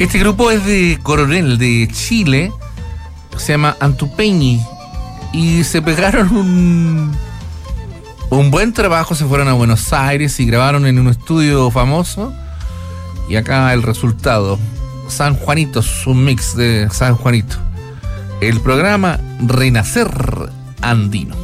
Este grupo es de Coronel, de Chile, se llama Antupeñi, y se pegaron un buen trabajo, se fueron a Buenos Aires y grabaron en un estudio famoso, y acá el resultado, San Juanito, un mix de San Juanito, el programa Renacer Andino.